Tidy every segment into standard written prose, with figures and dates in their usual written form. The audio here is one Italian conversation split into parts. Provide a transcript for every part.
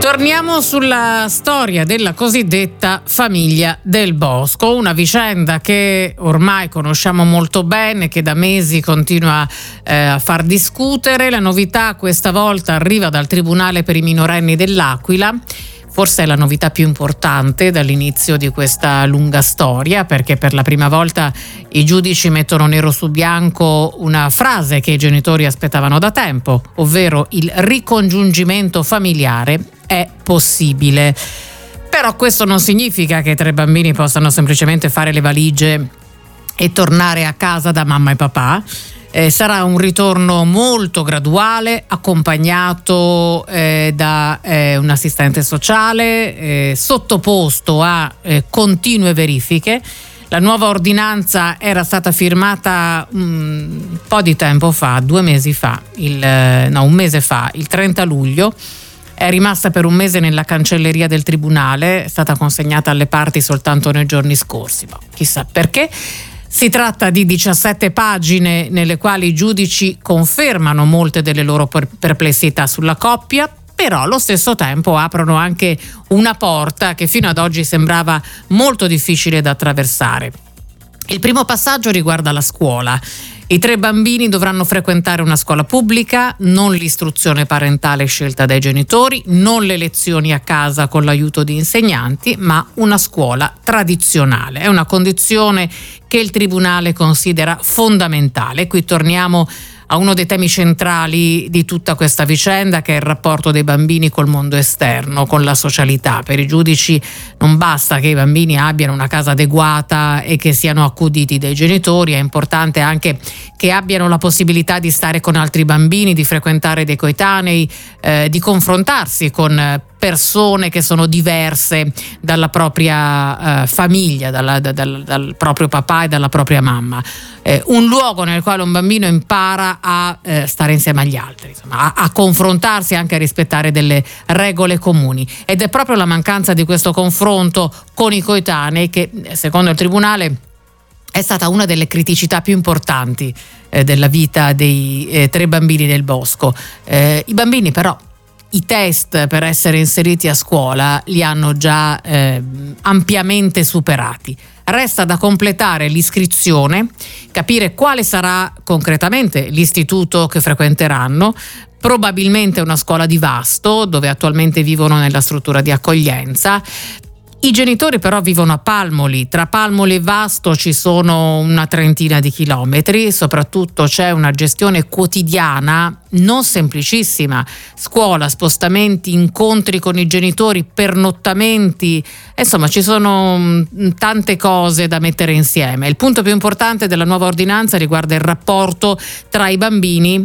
Torniamo sulla storia della cosiddetta famiglia Del Bosco, una vicenda che ormai conosciamo molto bene, che da mesi continua a far discutere. La novità questa volta arriva dal Tribunale per i minorenni dell'Aquila. Forse è la novità più importante dall'inizio di questa lunga storia, perché per la prima volta i giudici mettono nero su bianco una frase che i genitori aspettavano da tempo, ovvero il ricongiungimento familiare è possibile. Però questo non significa che 3 bambini possano semplicemente fare le valigie e tornare a casa da mamma e papà. Sarà un ritorno molto graduale, accompagnato da un assistente sociale, sottoposto a continue verifiche. La nuova ordinanza era stata firmata un po' di tempo fa, 2 mesi fa, un mese fa, il 30 luglio. È rimasta per un mese nella cancelleria del tribunale, è stata consegnata alle parti soltanto nei giorni scorsi, ma chissà perché. Si tratta di 17 pagine nelle quali i giudici confermano molte delle loro perplessità sulla coppia, però allo stesso tempo aprono anche una porta che fino ad oggi sembrava molto difficile da attraversare. Il primo passaggio riguarda la scuola. I 3 bambini dovranno frequentare una scuola pubblica, non l'istruzione parentale scelta dai genitori, non le lezioni a casa con l'aiuto di insegnanti, ma una scuola tradizionale. È una condizione che il Tribunale considera fondamentale. Qui torniamo a uno dei temi centrali di tutta questa vicenda, che è il rapporto dei bambini col mondo esterno, con la socialità. Per i giudici non basta che i bambini abbiano una casa adeguata e che siano accuditi dai genitori, è importante anche che abbiano la possibilità di stare con altri bambini, di frequentare dei coetanei, di confrontarsi con persone che sono diverse dalla propria famiglia, dal proprio papà e dalla propria mamma. Un luogo nel quale un bambino impara a stare insieme agli altri, insomma, a confrontarsi e anche a rispettare delle regole comuni. Ed è proprio la mancanza di questo confronto con i coetanei che, secondo il Tribunale, è stata una delle criticità più importanti della vita dei 3 bambini del Bosco. I bambini però i test per essere inseriti a scuola li hanno già ampiamente superati. Resta da completare l'iscrizione, capire quale sarà concretamente l'istituto che frequenteranno, probabilmente una scuola di Vasto, dove attualmente vivono nella struttura di accoglienza. I genitori però vivono a Palmoli. Tra Palmoli e Vasto ci sono una 30 di chilometri, soprattutto c'è una gestione quotidiana non semplicissima, scuola, spostamenti, incontri con i genitori, pernottamenti, insomma ci sono tante cose da mettere insieme. Il punto più importante della nuova ordinanza riguarda il rapporto tra i bambini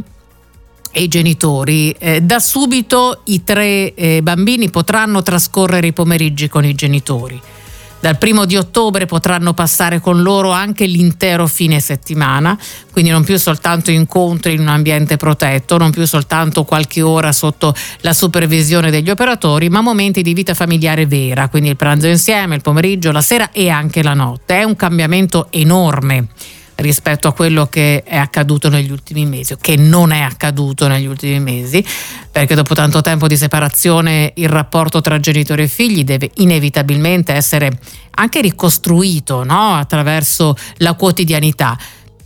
e i genitori. Da subito i 3 bambini potranno trascorrere i pomeriggi con i genitori. Dal 1 di ottobre potranno passare con loro anche l'intero fine settimana, quindi non più soltanto incontri in un ambiente protetto, non più soltanto qualche ora sotto la supervisione degli operatori, ma momenti di vita familiare vera, quindi il pranzo insieme, il pomeriggio, la sera e anche la notte. È un cambiamento enorme rispetto a quello che è accaduto negli ultimi mesi, o che non è accaduto negli ultimi mesi, perché dopo tanto tempo di separazione il rapporto tra genitori e figli deve inevitabilmente essere anche ricostruito, no? Attraverso la quotidianità.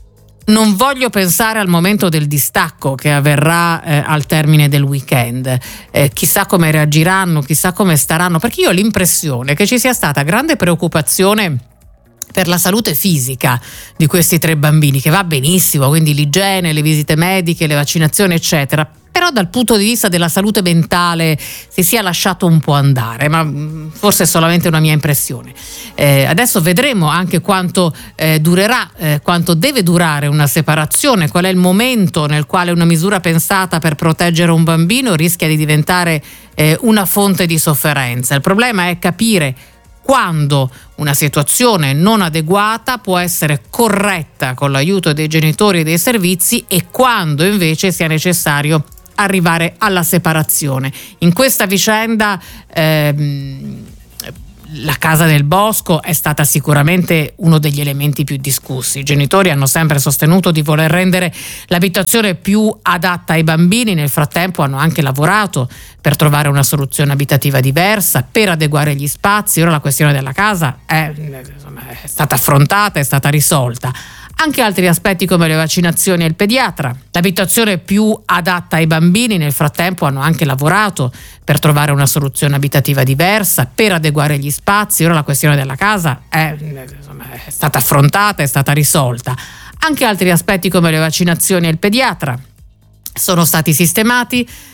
Non voglio pensare al momento del distacco che avverrà al termine del weekend. Chissà come reagiranno, chissà come staranno, perché io ho l'impressione che ci sia stata grande preoccupazione per la salute fisica di questi 3 bambini, che va benissimo, quindi l'igiene, le visite mediche, le vaccinazioni eccetera, però dal punto di vista della salute mentale si sia lasciato un po' andare, ma forse è solamente una mia impressione. Adesso vedremo anche quanto durerà, quanto deve durare una separazione, qual è il momento nel quale una misura pensata per proteggere un bambino rischia di diventare una fonte di sofferenza. Il problema è capire quando una situazione non adeguata può essere corretta con l'aiuto dei genitori e dei servizi e quando invece sia necessario arrivare alla separazione. In questa vicenda la casa del bosco è stata sicuramente uno degli elementi più discussi. I genitori hanno sempre sostenuto di voler rendere l'abitazione più adatta ai bambini, nel frattempo hanno anche lavorato per trovare una soluzione abitativa diversa, per adeguare gli spazi. Ora la questione della casa è stata affrontata, è stata risolta. Anche altri aspetti come le vaccinazioni e il pediatra, l'abitazione più adatta ai bambini, nel frattempo hanno anche lavorato per trovare una soluzione abitativa diversa, per adeguare gli spazi. Ora la questione della casa è stata affrontata, è stata risolta. Anche altri aspetti come le vaccinazioni e il pediatra sono stati sistemati.